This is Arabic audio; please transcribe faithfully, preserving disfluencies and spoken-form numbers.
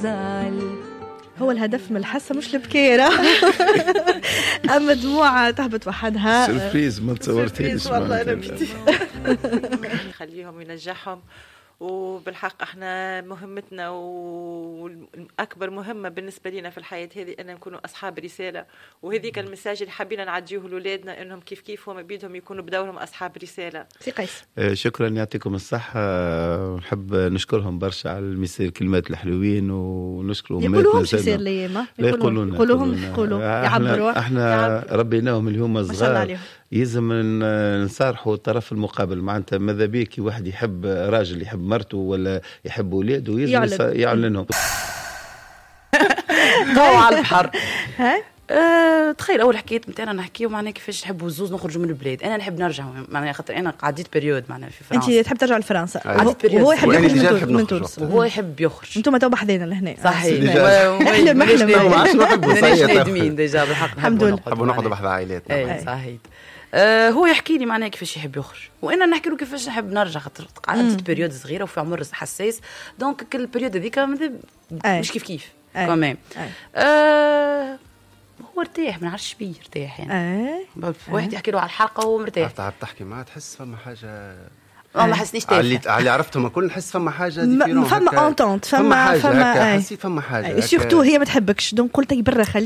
وزعل. هو الهدف من الحصة مش البكيرة. أما دموع تهبط وحدها سربريز ما تصورتيش والله أنا بدي خليهم ينجحهم. وبالحق احنا مهمتنا واكبر مهمه بالنسبه لنا في الحياه هذه ان نكونوا اصحاب رساله، وهذيك المساج اللي حابين نعديه لاولادنا انهم كيف كيف هم بيدهم يكونوا بدورهم اصحاب رساله. سي قيس شكرا يعطيكم الصحه، نحب نشكرهم برشا على المثال الكلمات الحلوين، ونشكر امهاتنا. يقولوهم شي يصير لي ما يقولون يقولوهم يقولوا يعبروا. احنا ربيناهم اليوم صغار يلزم نصارحوا الطرف المقابل. معناتها ماذا بيك واحد يحب راجل يحب مرته ولا يحب اولاده يلزم يعلنهم. ضوء على البحر. ها أه تخيل اول حكيت نتاعنا نحكيو معناها كيفاش نحبوا الزوز نخرجوا من البلاد. انا نحب نرجع معناها خاطر انا قعدت بريود معناها في فرنسا. انت تحب ترجع لفرنسا وهو يحب يخرج من تونس وهو يحب يخرج. انتم تو بحذينا لهنا صحيح. احلم احلم ما عادش نحبوا صحيح نادمين ديجا بالحق. الحمد لله نحبوا نقعدوا بحذا عائلاتنا. اي صحيح. آه هو يحكي لي معناها كيفاش يحب يخرج وانا نحكي له كيفاش نحب نرجع خاطر قعدت بريود صغيره وفي عمر حساس دونك كل البريود هذيك مش كيف كيف كمان. آه هو ارتاح ما نعرفش بيه ارتاح يعني. واحد يحكي له على الحلقه وهو مرتاح. تعرف تحكي معاه تحس فما حاجه اه ما حسنيش تافه اللي اللي عرفتهم الكل نحس فما حاجه ديفيرون فما اونتونت فما فما فما حسيت فما حاجه سورتو هي ما تحبكش دونك قلت برا خلي